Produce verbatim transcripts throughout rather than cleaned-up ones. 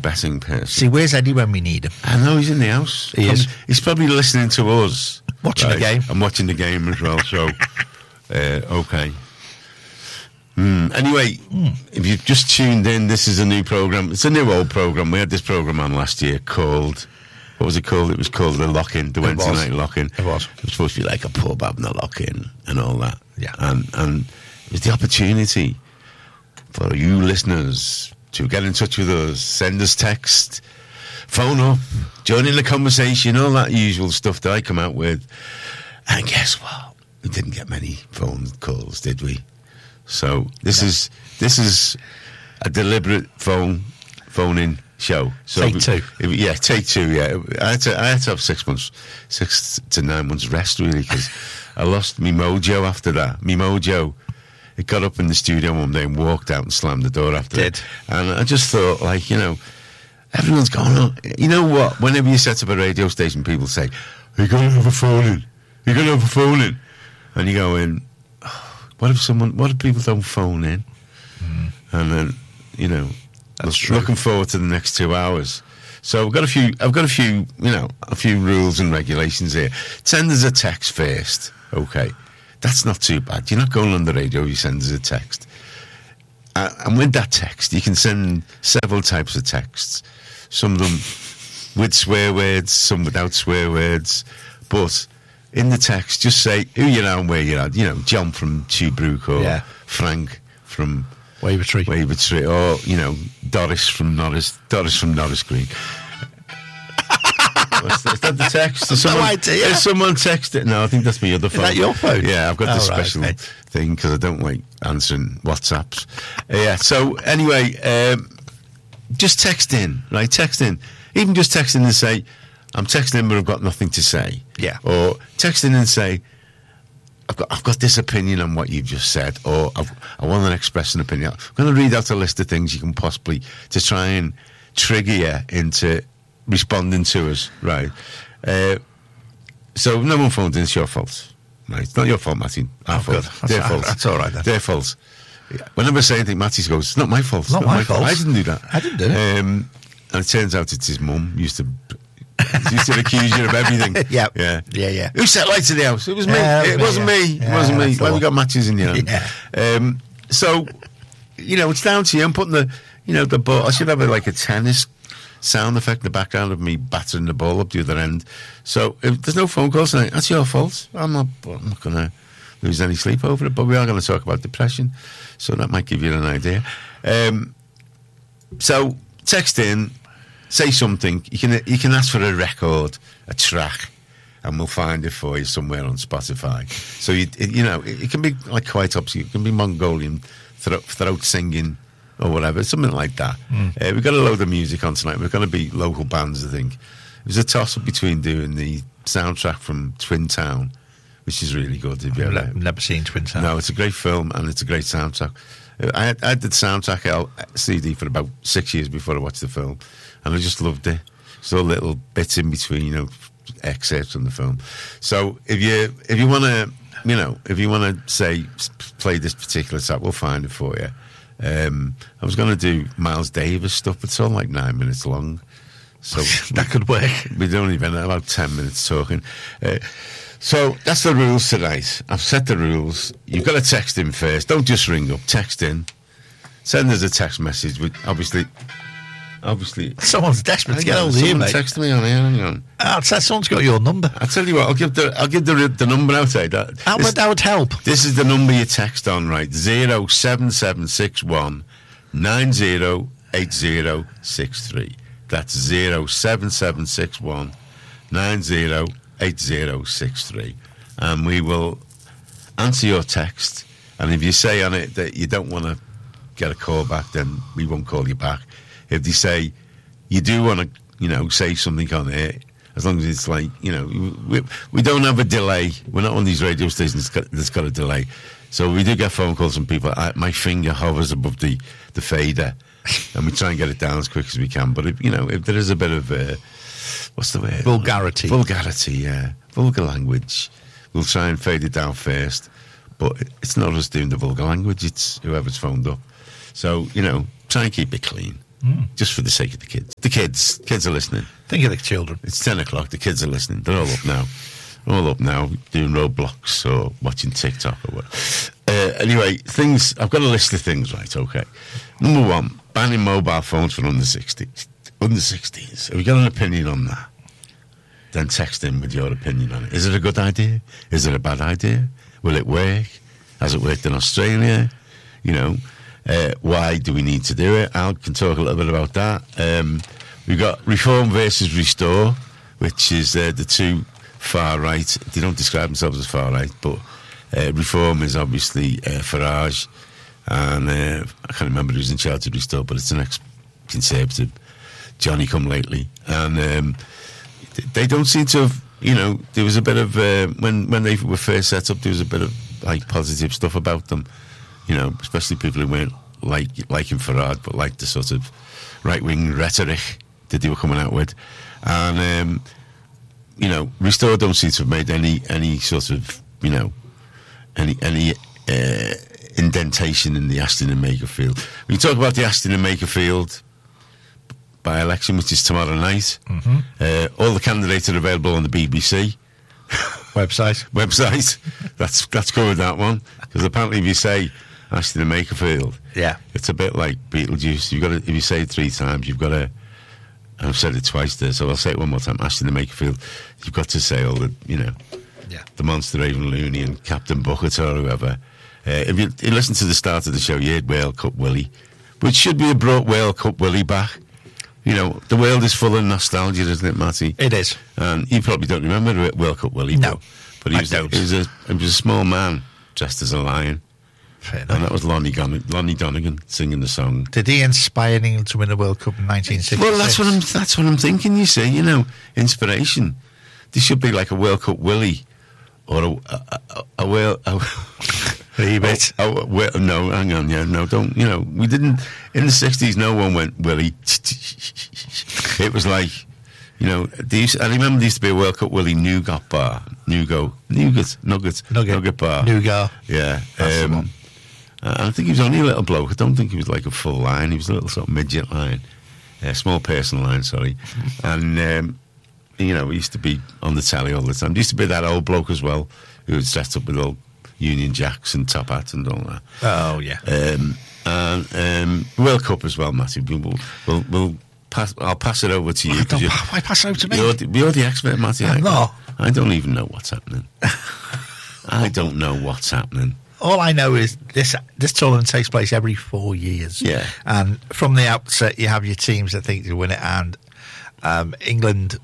betting person. See, where's Eddie when we need him? I know he's in the house. He is. He's probably listening to us. Watching right? the game. I'm watching the game as well, so, uh, okay. Mm. Anyway, mm. if you've just tuned in, this is a new programme. It's a new old programme. We had this programme on last year called, what was it called? It was called The Lock-In, the Wednesday Night Lock-In. It was. It was supposed to be like a pub having a lock-in and all that. Yeah. And, and it was the opportunity for you listeners to get in touch with us, send us text, phone up, join in the conversation, all that usual stuff that I come out with. And guess what? We didn't get many phone calls, did we? So this no. is this is a deliberate phone phone-in show. So take two. It, it, yeah, take two. Yeah, I had to I had to have six months, six to nine months rest really because I lost me mojo after that. Me mojo. It got up in the studio one day and walked out and slammed the door after Did. it. And I just thought, like, you know, everyone's going on. You know what? Whenever you set up a radio station, people say, "Are you going to have a phone in? Are you going to have a phone in?" And you go in. What if someone? What if people don't phone in? Mm. And then, you know, That's look, looking forward to the next two hours. So I've got a few. I've got a few. You know, a few rules and regulations here. Send us a text first, okay? That's not too bad. You're not going on the radio. You send us a text, uh, and with that text, you can send several types of texts. Some of them with swear words, some without swear words, but. In the text, just say who you are and where you're at. You know, John from Tuebrook or yeah. Frank from Wavertree. Wavertree, or, you know, Doris from Norris, Doris from Norris Green. What's that? Is that the text? Is someone, no idea. Is someone texted? No, I think that's my other phone. Is that your phone? Yeah, I've got oh, this right, special okay. thing because I don't like answering WhatsApps. Uh, yeah, so anyway, um, just text in, right? Text in. Even just text in and say, I'm texting but I've got nothing to say. Yeah. Or texting and say, I've got I've got this opinion on what you've just said, or I've, I want to express an opinion. I'm going to read out a list of things you can possibly, to try and trigger you into responding to us, right? Uh, so no one phoned in, it's your fault. Right? It's not your fault, Matty. Our oh, fault. Good. That's, Their fault. That's all right then. Their fault. Whenever I say anything, Matty goes, it's not my fault. It's not, not my, my fault. fault. I didn't do that. I didn't do it. Um, and it turns out it's his mum used to... used to accuse you of everything. yeah, yeah, yeah, yeah. Who set light to the house? It was me. Yeah, it wasn't yeah. me. Yeah, it wasn't me. Why we got matches in the hand. Yeah. Um, so, you know, it's down to you. I'm putting the, you know, the ball. I should have a, like a tennis sound effect in the background of me battering the ball up the other end. So if there's no phone calls tonight, that's your fault. I'm not. I'm not going to lose any sleep over it. But we are going to talk about depression, so that might give you an idea. Um, so text in. Say something. You can you can ask for a record, a track, and we'll find it for you somewhere on Spotify. So you it, you know it, it can be like quite obscure. It can be Mongolian throat, throat singing or whatever, something like that. Mm. Uh, we've got a load of music on tonight. We're going to be local bands, I think. It was a toss up between doing the soundtrack from Twin Town, which is really good. If you I've ever, never seen Twin Town. No, it's a great film and it's a great soundtrack. I had, I had the soundtrack L- C D for about six years before I watched the film. And I just loved it. So little bits in between, you know, excerpts from the film. So if you if you want to, you know, if you want to say play this particular track, we'll find it for you. Um, I was going to do Miles Davis stuff, but it's all like nine minutes long. So that could work. We'd only been about ten minutes talking. Uh, so that's the rules tonight. I've set the rules. You've got to text in first. Don't just ring up. Text in. Send us a text message with obviously. Obviously, someone's desperate to get hold of you, mate. Text me on here. Hang on. Oh, someone's got your number. I'll tell you what. I'll give the I'll give the the number out. Eh? That that would, that would help. This is the number you text on, right? Zero seven seven six one nine zero eight zero six three. That's zero seven seven six one nine zero eight zero six three, and we will answer your text. And if you say on it that you don't want to get a call back, then we won't call you back. If they say you do want to, you know, say something on it, as long as it's like, you know, we, we don't have a delay. We're not on these radio stations that's got, that's got a delay. So we do get phone calls from people. I, my finger hovers above the, the fader, and we try and get it down as quick as we can. But, if, you know, if there is a bit of, uh, what's the word? Vulgarity. Vulgarity, yeah. Vulgar language. We'll try and fade it down first. But it's not us doing the vulgar language. It's whoever's phoned up. So, you know, try and keep it clean. Mm. just for the sake of the kids. The kids, kids are listening. Think of the children. It's ten o'clock. The kids are listening. They're all up now. They're all up now doing Roblox or watching TikTok or what. Uh, anyway, things. I've got a list of things, right? Okay. Number one, banning mobile phones for under sixteens. Under sixteens. Have you got an opinion on that? Then text in with your opinion on it. Is it a good idea? Is it a bad idea? Will it work? Has it worked in Australia? You know, uh, why do we need to do it? Al can talk a little bit about that. Um, we've got Reform versus Restore, which is uh, the two far right. They don't describe themselves as far right, but uh, Reform is obviously uh, Farage, and uh, I can't remember who's in charge of Restore, but it's an ex-Conservative, Johnny come lately, and um, they don't seem to have, you know, there was a bit of, uh, when, when they were first set up, there was a bit of, like, positive stuff about them, you know, especially people who weren't like liking Farage, but liked the sort of right-wing rhetoric that they were coming out with. And, um, you know, Restore don't seem to have made any, any sort of, you know, any, any uh, indentation in the Aston and Makerfield. We can talk about the Aston and Makerfield by-election, which is tomorrow night. Mm-hmm. Uh, all the candidates are available on the B B C website. Website. That's that's covered that one, because apparently if you say Aston and Makerfield, yeah, it's a bit like Beetlejuice. You've got to, if you say it three times, you've got to. And I've said it twice there, so I'll say it one more time. Aston and Makerfield. You've got to say all the, you know, yeah, the Monster Raven Looney and Captain Bucket or whoever. Uh, if you, you listen to the start of the show, you heard World Cup Willie, which should be a brought World Cup Willie back. You know, the world is full of nostalgia, isn't it, Matty? It is. And you probably don't remember World Cup Willie. No, but he was, I don't. He was, a, he was a small man dressed as a lion. Fair and enough. that was Lonnie, Gon- Lonnie Donegan singing the song. Did he inspire England to win the World Cup in nineteen sixty-six? Well, that's what I'm. That's what I'm thinking. You see, you know, inspiration. There should be like a World Cup Willie, or a a, a, a, World. A, a bit. A, a, well, no, hang on, yeah, no, don't. You know, we didn't in the sixties. No one went Willie. It was like, you know, these, I remember there used to be a World Cup Willie nougat bar, nougat, nougat, nugget, nugget, nugget bar, nougat. Yeah, that's um, the one. I think he was only a little bloke. I don't think he was like a full lion. He was a little sort of midget lion, a small person lion. Sorry, and um, you know, he used to be on the telly all the time. There used to be that old bloke as well who was dressed up with all Union Jacks and top hats and all that. Oh yeah. Um, and um, World Cup as well, Matthew. We'll, we'll, we'll pass. I'll pass it over to you. Don't, why pass it over to me? You're the, you're the expert, Matthew. I'm not. I don't even know what's happening. I don't know what's happening. All I know is this this tournament takes place every four years. Yeah. And from the outset, you have your teams that think to win it. And um, England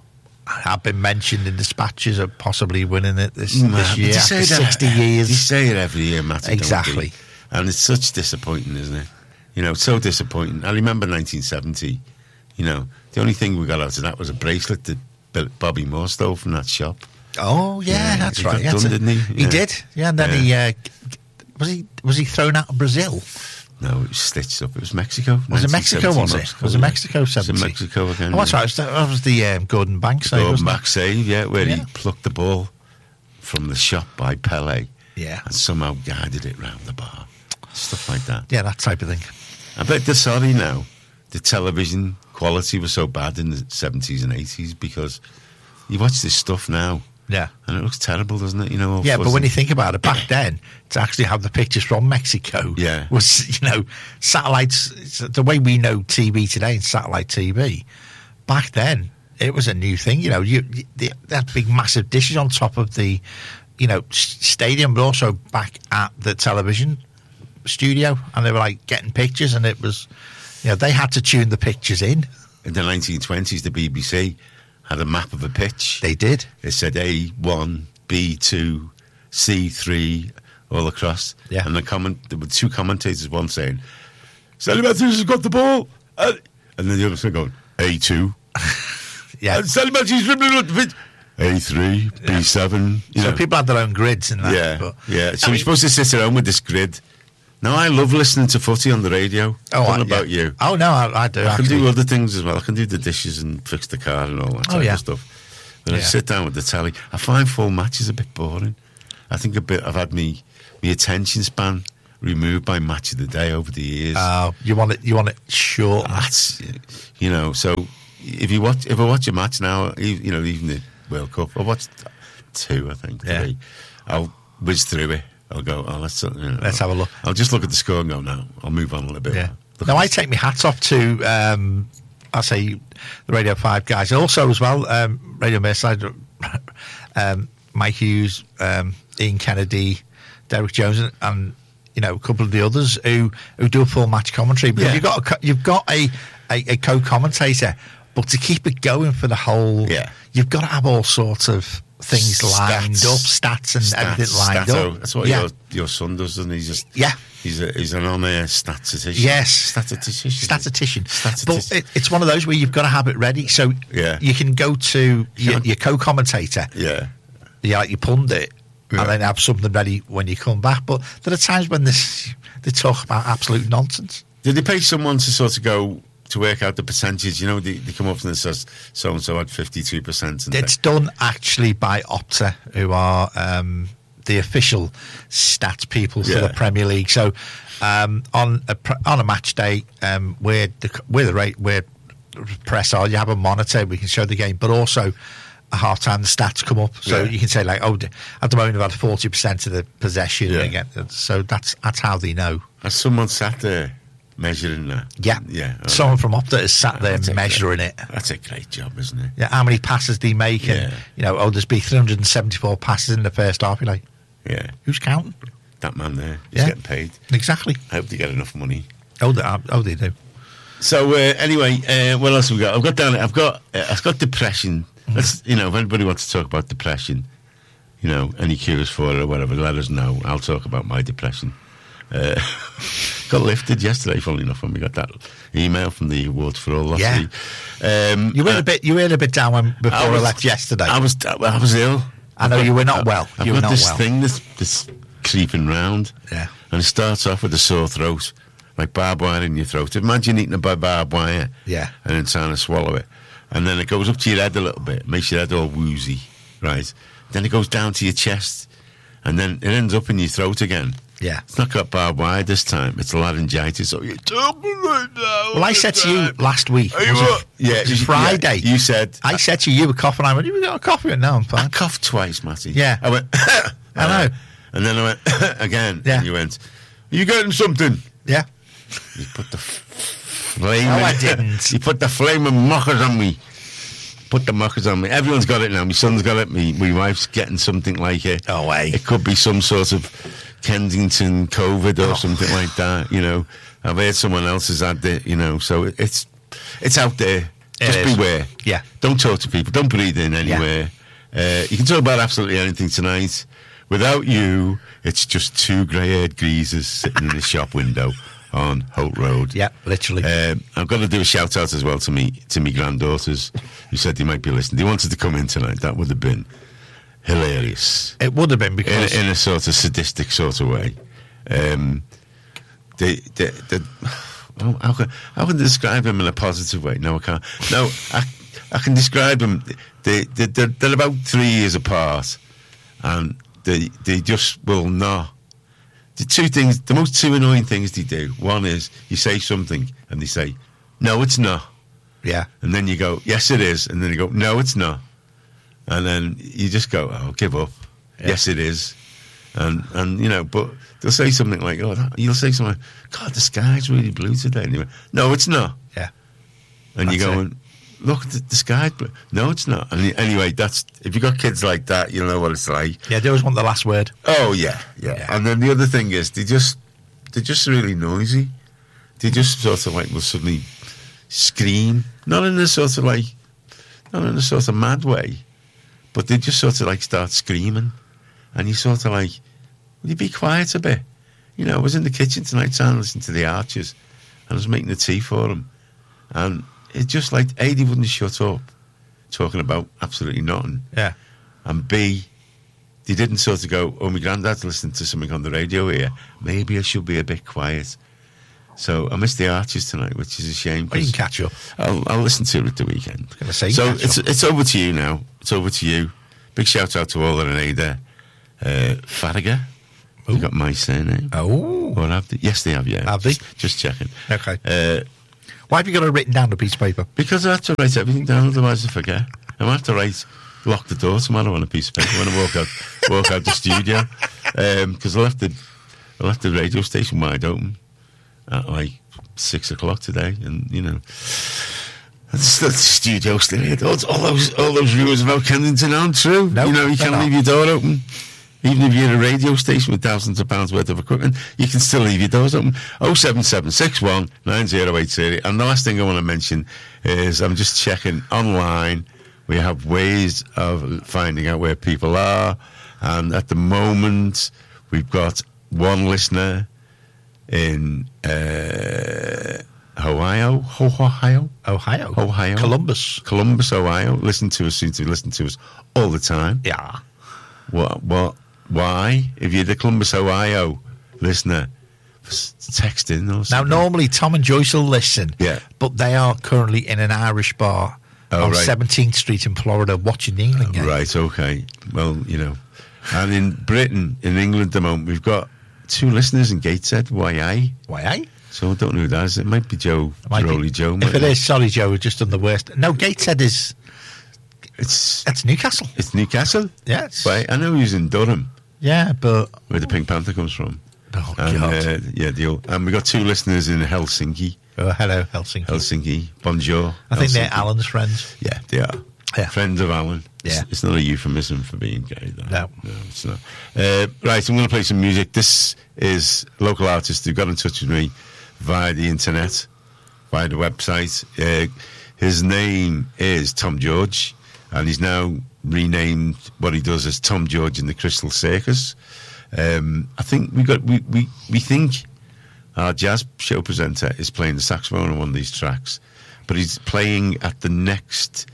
have been mentioned in dispatches of possibly winning it this, Man, this year you after say that, sixty years. You say it every year, Matty. Exactly. And it's such disappointing, isn't it? You know, it's so disappointing. I remember nineteen seventy, you know, the only thing we got out of that was a bracelet that Bobby Moore stole from that shop. Oh yeah, yeah that's he right. Got done, didn't he? He yeah. did. Yeah, and then yeah. he uh, was he was he thrown out of Brazil? No, it was stitched up. It was Mexico. Was it Mexico? Was it? Mexico, was it Mexico? Seventy. Was it Mexico again? Oh, that's yeah. right. That was the um, Gordon Banks save. Gordon Banks save, yeah, where yeah. he plucked the ball from the shop by Pele. Yeah, and somehow guided it round the bar. Stuff like that. Yeah, that type of thing. I bet they're sorry now. The television quality was so bad in the seventies and eighties because you watch this stuff now. Yeah. And it looks terrible, doesn't it? You know. Yeah, but when you think about it, back then, to actually have the pictures from Mexico yeah. was, you know, satellites, the way we know T V today and satellite T V, back then, it was a new thing. You know, you, you they had big, massive dishes on top of the, you know, stadium, but also back at the television studio, and they were like getting pictures, and it was, you know, they had to tune the pictures in. In the nineteen twenties, the B B C had a map of a pitch. They did. It said A one, B two, C three, all across. Yeah. And the comment, there were two commentators, one saying, Sally Matthews has got the ball. Uh, and then the other one going, A two. Yeah. And Sally Matthews dribbling up the pitch. A three, B seven. Yeah. So know. people had their own grids and that. Yeah. But, yeah. So I we're mean, supposed to sit around with this grid. No, I love listening to footy on the radio. Oh, I don't I, know about yeah. you. Oh, no, I, I do. I actually. can do other things as well. I can do the dishes and fix the car and all that type oh, yeah. of stuff. But yeah. I sit down with the telly. I find full matches a bit boring. I think a bit. I've had me, me attention span removed by Match of the Day over the years. Oh, you want it? You want it short? That's, you know. So if you watch, if I watch a match now, you you know, even the World Cup, I watched two, I think. Yeah. Three. I'll whiz through it. I'll go. Oh, let's you know, Let's have a look. I'll just look at the score and go. No, I'll move on a little bit. Yeah. Look Now at I this. take my hats off to, um, I say, the Radio Five guys. Also, as well, um, Radio Merseyside, um, Mike Hughes, um, Ian Kennedy, Derek Jones, and, and you know a couple of the others who, who do a full match commentary. Because Yeah. you've got a, co- you've got a, a, a co-commentator, but to keep it going for the whole, Yeah. you've got to have all sorts of things Stats. lined up, stats and Stats, everything lined stato. up. That's what yeah. your your son does, doesn't he? He's just Yeah. He's a, he's an on-air statistician. Yes. Statistician. Statistician. Statistician. But it, it's one of those where you've got to have it ready. So Yeah. you can go to your, can't- your co-commentator, Yeah. you like your pundit, Yeah. and then have something ready when you come back. But there are times when this, they talk about absolute nonsense. Did they pay someone to sort of go to work out the percentage? You know, they, they come up and it says so and so had fifty-two percent. It's done actually by Opta, who are um, the official stats people for Yeah. the Premier League. So um, on a pre- on a match day, um, we're the we're the rate we're press on. You have a monitor, we can show the game, but also at half time the stats come up, so Yeah. you can say like, oh, d- at the moment I've had forty percent of the possession. Yeah. Again, so that's that's how they know. Has someone sat there measuring that? Yeah, Yeah. oh, Someone from Opta has sat there That's a measuring great- it. That's a great job, isn't it? Yeah, how many passes they make, and Yeah. you know, oh, there's been three hundred seventy-four passes in the first half. You're like, Yeah. who's counting? That man there. He's Yeah. getting paid. Exactly. I hope they get enough money. Oh, they, oh, they do. So uh, anyway, uh, what else have we got? I've got down. I've got. Uh, I've got depression. Let's, you know, if anybody wants to talk about depression, you know, any cures for it or whatever, let us know. I'll talk about my depression. Uh, got lifted yesterday, funnily enough, when we got that email from the Awards for All last Yeah. week. Um, You were uh, a bit. You were a bit down when, before I, was- left yesterday. I was. I was ill. I know you were not well. I've You were got not this well. thing that's, that's creeping round. Yeah. And it starts off with a sore throat, like barbed wire in your throat. Imagine eating a bar- barbed wire. Yeah. And then trying to swallow it. And then it goes up to your head a little bit, makes your head all woozy, right? Then it goes down to your chest, and then it ends up in your throat again. Yeah. It's not got barbed wire this time. It's laryngitis. So you're talking right now. Well, I said to you last week, Are you was what? it, Yeah, was it you- Friday. yeah, you said I said to you, you were coughing. I went, you got a coffee? And now I'm I fine. coughed twice, Matty. Yeah. I went, I know. And then I went, again. Yeah. And you went, are you getting something? Yeah. You put the f- flame. No, in- I didn't. You put the flame and mockers on me. Put the mockers on me. Everyone's got it now. My son's got it. Me, my wife's getting something like it. No way. It could be some sort of Kensington COVID or Oh. something like that. You know, I've heard someone else has had it. You know, so it's it's out there. It Just is. beware. Yeah. Don't talk to people. Don't breathe in anywhere. Uh, you can talk about absolutely anything tonight. Without you, it's just two grey-haired greasers sitting in a shop window on Holt Road. Yeah, literally. Um, I've got to do a shout out as well to me to me granddaughters who said they might be listening. They wanted to come in tonight. That would have been hilarious It would have been in, because in a sort of sadistic sort of way. Um, they, they, they, oh, how, can, how can I describe them in a positive way? No, I can't. No, I, I can describe them. They, they, they're, they're about three years apart, and they they just will not. The two things, the most two annoying things they do. One is you say something and they say, "No, it's not," yeah, and then you go, "Yes, it is," and then you go, "No, it's not," and then you just go, "Oh, give up." Yeah. Yes, it is, and and you know, but they'll say something like, "Oh," that, you'll say something, "God, the sky's really blue today," and you go, "No, it's not," yeah. and you That's go, it. "Look, the, the sky's blue." No, it's not. And anyway, that's if you got kids like that, you'll know what it's like. Yeah, they always want the last word. Oh yeah, yeah, Yeah. And then the other thing is they just they're just really noisy. They just sort of like will suddenly scream, not in a sort of like, not in a sort of mad way, but they just sort of like start screaming, and you sort of like, will you be quiet a bit? You know, I was in the kitchen tonight trying to listen to the Archers, and I was making the tea for them, and it's just like A, they wouldn't shut up, talking about absolutely nothing. Yeah, And B, they didn't sort of go, oh, my granddad's listening to something on the radio here. Maybe I should be a bit quiet. So I missed the Archers tonight, which is a shame. well, you 'cause can catch up. I'll, I'll listen to it at the weekend. gonna say, so catch it's up. it's over to you now. It's over to you. Big shout out to all that are there. Uh, Farragher, They got my surname. Oh. Or have they? Yes, they have, yeah. Have they? Just, just checking. Okay. Uh, Why have you got it written down on a piece of paper? because I have to write everything down, otherwise I forget. I might have to write, lock the door tomorrow on a piece of paper when I walk out, walk out the studio. Because um, I left the, I left the radio station wide open at like six o'clock today, and you know, that's the studio still here. All, all those, all those rumours about Kennington aren't true. No, you know, you they're can't not. leave your door open. Even if you're in a radio station with thousands of pounds worth of equipment, you can still leave your doors open. oh seven seven six one nine oh eight zero. And the last thing I want to mention is I'm just checking online. We have ways of finding out where people are. And at the moment, we've got one listener in uh, Ohio. Ohio? Ohio. Ohio. Columbus. Columbus, Ohio. Listen to us, seems to listen to us all the time. Yeah. What? What? Why? If you're the Columbus, Ohio listener, text in or Now, something. normally Tom and Joyce will listen. Yeah. But they are currently in an Irish bar Oh, on right. seventeenth Street in Florida watching the England game. Right, okay. Well, you know. And in Britain, in England at the moment, we've got two listeners in Gateshead, Y I. Why, eh? So I don't know who that is. It might be Joe, It might be- Rolly Joe. If might it be. is, sorry, Joe, we've just done the worst. No, Gateshead is... It's, That's Newcastle. it's Newcastle. Yes. Right, I know he's in Durham, Yeah, but... where the Pink Panther comes from. Oh, And, God. uh, yeah, the old, and we've got two listeners in Helsinki. Oh, hello, Helsinki. Helsinki. Bonjour. I think they're Helsinki. Alan's friends. Yeah, they are. Yeah. Friends of Alan. Yeah. It's, it's not a euphemism for being gay, though. No. No, it's not. Uh, right, I'm going to play some music. This is a local artist who got in touch with me via the internet, via the website. Uh, his name is Tom George, and he's now renamed what he does as Tom George in the Crystal Circus. Um, I think we got we, we, we think our jazz show presenter is playing the saxophone on one of these tracks, but he's playing at the next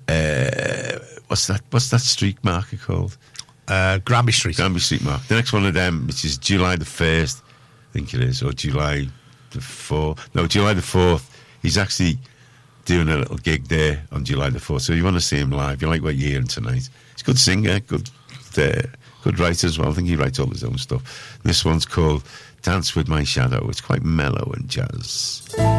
uh, what's that what's that street marker called? Uh, Granby Street. Granby Street Market. The next one of them, which is July the first, I think it is, or July the fourth. No, July the fourth. He's actually doing a little gig there on July the fourth. So you want to see him live, you like what you're hearing tonight. He's a good singer, good uh, good writer as well. I think he writes all his own stuff. This one's called Dance With My Shadow. It's quite mellow and jazz.